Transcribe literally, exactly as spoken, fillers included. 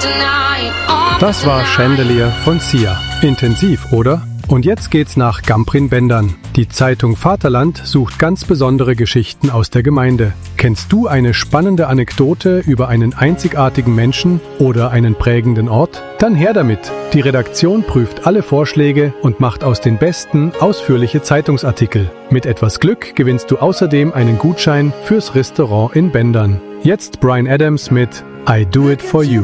Das war Chandelier von Sia. Intensiv, oder? Und jetzt geht's nach Gamprin-Bendern. Die Zeitung Vaterland sucht ganz besondere Geschichten aus der Gemeinde. Kennst du eine spannende Anekdote über einen einzigartigen Menschen oder einen prägenden Ort? Dann her damit! Die Redaktion prüft alle Vorschläge und macht aus den besten ausführliche Zeitungsartikel. Mit etwas Glück gewinnst du außerdem einen Gutschein fürs Restaurant in Bendern. Jetzt Bryan Adams mit I Do It For You.